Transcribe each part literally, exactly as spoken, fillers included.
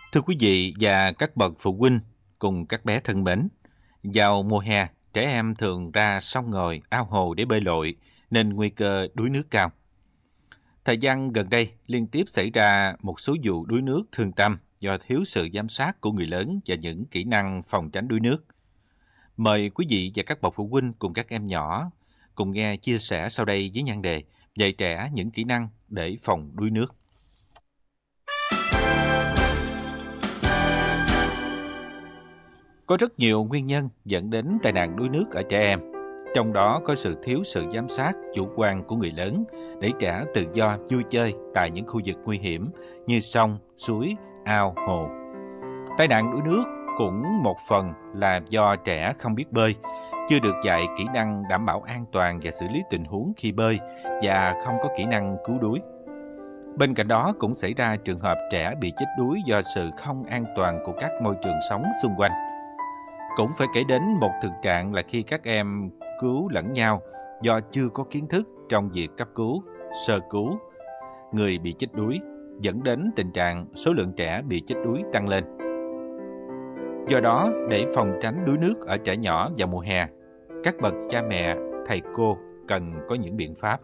Thưa quý vị và các bậc phụ huynh cùng các bé thân mến, vào mùa hè, trẻ em thường ra sông ngòi, ao hồ để bơi lội nên nguy cơ đuối nước cao. Thời gian gần đây liên tiếp xảy ra một số vụ đuối nước thương tâm do thiếu sự giám sát của người lớn và những kỹ năng phòng tránh đuối nước. Mời quý vị và các bậc phụ huynh cùng các em nhỏ cùng nghe chia sẻ sau đây với nhan đề dạy trẻ những kỹ năng để phòng đuối nước. Có rất nhiều nguyên nhân dẫn đến tai nạn đuối nước ở trẻ em, trong đó có sự thiếu sự giám sát chủ quan của người lớn để trẻ tự do vui chơi tại những khu vực nguy hiểm như sông, suối, ao, hồ. Tai nạn đuối nước cũng một phần là do trẻ không biết bơi, chưa được dạy kỹ năng đảm bảo an toàn và xử lý tình huống khi bơi và không có kỹ năng cứu đuối. Bên cạnh đó cũng xảy ra trường hợp trẻ bị chết đuối do sự không an toàn của các môi trường sống xung quanh. Cũng phải kể đến một thực trạng là khi các em cứu lẫn nhau do chưa có kiến thức trong việc cấp cứu, sơ cứu người bị chết đuối, dẫn đến tình trạng số lượng trẻ bị chết đuối tăng lên. Do đó, để phòng tránh đuối nước ở trẻ nhỏ vào mùa hè, các bậc cha mẹ, thầy cô cần có những biện pháp.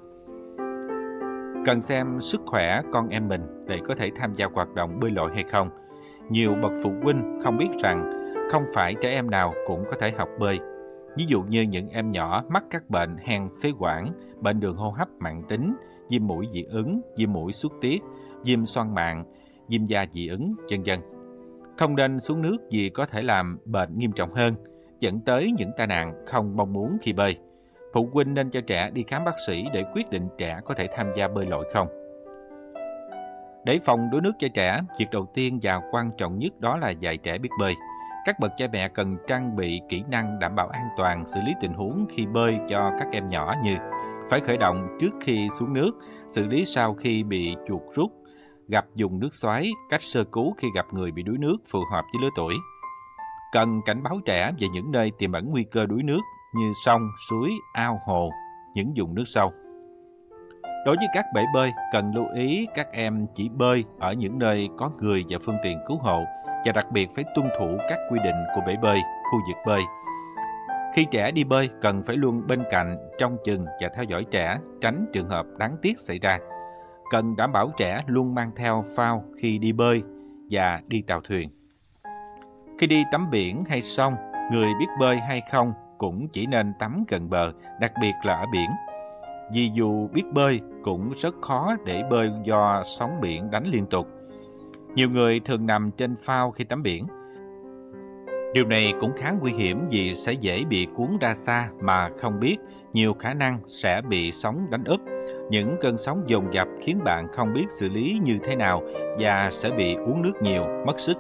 Cần xem sức khỏe con em mình để có thể tham gia hoạt động bơi lội hay không. Nhiều bậc phụ huynh không biết rằng không phải trẻ em nào cũng có thể học bơi. Ví dụ như những em nhỏ mắc các bệnh hen phế quản, bệnh đường hô hấp mãn tính, viêm mũi dị ứng, viêm mũi xuất tiết, viêm xoang mạn, viêm da dị ứng, vân vân. Không nên xuống nước vì có thể làm bệnh nghiêm trọng hơn, dẫn tới những tai nạn không mong muốn khi bơi. Phụ huynh nên cho trẻ đi khám bác sĩ để quyết định trẻ có thể tham gia bơi lội không. Để phòng đuối nước cho trẻ, việc đầu tiên và quan trọng nhất đó là dạy trẻ biết bơi. Các bậc cha mẹ cần trang bị kỹ năng đảm bảo an toàn xử lý tình huống khi bơi cho các em nhỏ như phải khởi động trước khi xuống nước, xử lý sau khi bị chuột rút, gặp dùng nước xoáy, cách sơ cứu khi gặp người bị đuối nước phù hợp với lứa tuổi. Cần cảnh báo trẻ về những nơi tiềm ẩn nguy cơ đuối nước như sông, suối, ao, hồ, những vùng nước sâu. Đối với các bể bơi, cần lưu ý các em chỉ bơi ở những nơi có người và phương tiện cứu hộ và đặc biệt phải tuân thủ các quy định của bể bơi, khu vực bơi. Khi trẻ đi bơi, cần phải luôn bên cạnh, trông chừng và theo dõi trẻ, tránh trường hợp đáng tiếc xảy ra. Cần đảm bảo trẻ luôn mang theo phao khi đi bơi và đi tàu thuyền. Khi đi tắm biển hay sông, người biết bơi hay không cũng chỉ nên tắm gần bờ, đặc biệt là ở biển. Vì dù biết bơi cũng rất khó để bơi do sóng biển đánh liên tục. Nhiều người thường nằm trên phao khi tắm biển. Điều này cũng khá nguy hiểm vì sẽ dễ bị cuốn ra xa mà không biết, nhiều khả năng sẽ bị sóng đánh úp. Những cơn sóng dồn dập khiến bạn không biết xử lý như thế nào và sẽ bị uống nước nhiều, mất sức.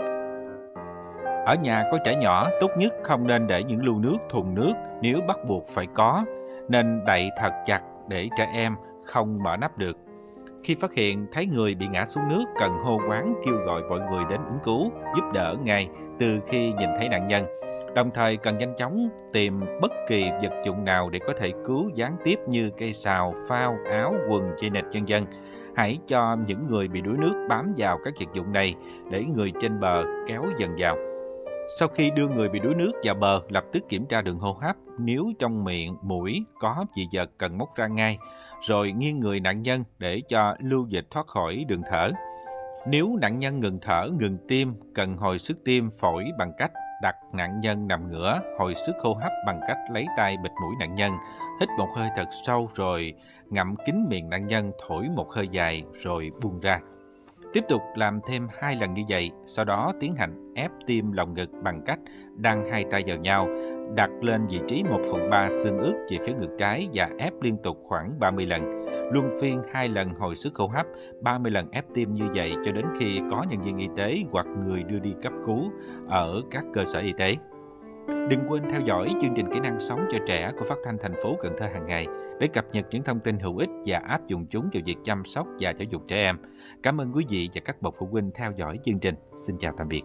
Ở nhà có trẻ nhỏ, tốt nhất không nên để những lưu nước, thùng nước nếu bắt buộc phải có, nên đậy thật chặt để trẻ em không mở nắp được. Khi phát hiện thấy người bị ngã xuống nước, cần hô hoán kêu gọi mọi người đến ứng cứu, giúp đỡ ngay từ khi nhìn thấy nạn nhân. Đồng thời cần nhanh chóng tìm bất kỳ vật dụng nào để có thể cứu gián tiếp như cây sào, phao, áo, quần, dây nịt, vân vân. Hãy cho những người bị đuối nước bám vào các vật dụng này để người trên bờ kéo dần vào. Sau khi đưa người bị đuối nước vào bờ, lập tức kiểm tra đường hô hấp. Nếu trong miệng, mũi có dị vật cần móc ra ngay, rồi nghiêng người nạn nhân để cho lưu dịch thoát khỏi đường thở. Nếu nạn nhân ngừng thở, ngừng tim, cần hồi sức tim phổi bằng cách đặt nạn nhân nằm ngửa, hồi sức hô hấp bằng cách lấy tay bịt mũi nạn nhân, hít một hơi thật sâu rồi ngậm kín miệng nạn nhân, thổi một hơi dài rồi buông ra. Tiếp tục làm thêm hai lần như vậy, sau đó tiến hành ép tim lồng ngực bằng cách đan hai tay vào nhau, đặt lên vị trí một phần ba xương ức về phía ngực trái và ép liên tục khoảng ba mươi lần. Luân phiên hai lần hồi sức hô hấp, ba mươi lần ép tim như vậy cho đến khi có nhân viên y tế hoặc người đưa đi cấp cứu ở các cơ sở y tế. Đừng quên theo dõi chương trình kỹ năng sống cho trẻ của Phát thanh thành phố Cần Thơ hàng ngày để cập nhật những thông tin hữu ích và áp dụng chúng vào việc chăm sóc và giáo dục trẻ em. Cảm ơn quý vị và các bậc phụ huynh theo dõi chương trình. Xin chào tạm biệt.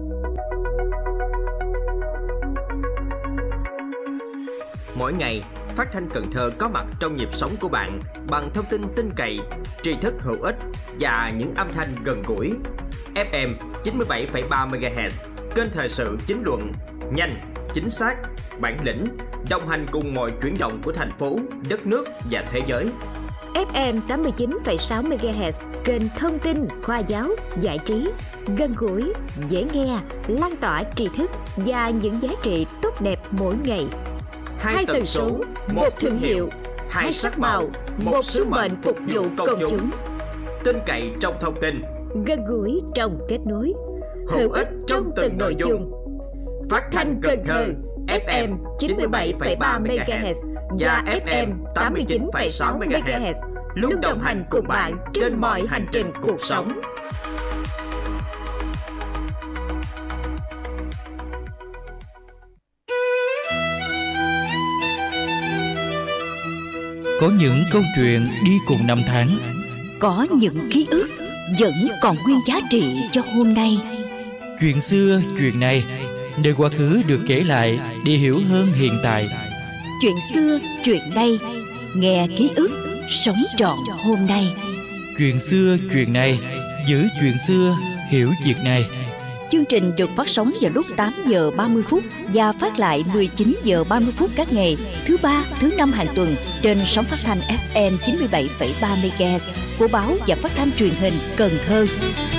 Mỗi ngày, Phát thanh Cần Thơ có mặt trong nhịp sống của bạn bằng thông tin tin cậy, tri thức hữu ích và những âm thanh gần gũi. ép em chín mươi bảy phẩy ba mê ga héc, kênh thời sự chính luận, nhanh, chính xác, bản lĩnh, đồng hành cùng mọi chuyển động của thành phố, đất nước và thế giới. ép em tám mươi chín phẩy sáu mê ga héc, kênh thông tin, khoa giáo, giải trí, gần gũi, dễ nghe, lan tỏa tri thức và những giá trị tốt đẹp mỗi ngày. Hai tần số, một thương hiệu, hai sắc màu, một sứ mệnh phục vụ công chúng. Tin cậy trong thông tin, gần gũi trong kết nối, hữu ích trong từng nội dung. Phát thanh Cần Thơ, ép em chín mươi bảy phẩy ba mê ga héc và ép em tám mươi chín phẩy sáu mê ga héc luôn đồng hành cùng bạn trên mọi hành trình cuộc sống. Có những câu chuyện đi cùng năm tháng, có những ký ức vẫn còn nguyên giá trị cho hôm nay. Chuyện xưa, chuyện này, nơi quá khứ được kể lại để hiểu hơn hiện tại. Chuyện xưa, chuyện này, nghe ký ức, sống trọn hôm nay. Chuyện xưa, chuyện này, giữ chuyện xưa, hiểu việc này. Chương trình được phát sóng vào lúc tám giờ ba mươi phút và phát lại mười chín giờ ba mươi phút các ngày thứ ba, thứ năm hàng tuần trên sóng phát thanh ép em chín mươi bảy phẩy ba mê ga héc của báo và phát thanh truyền hình Cần Thơ.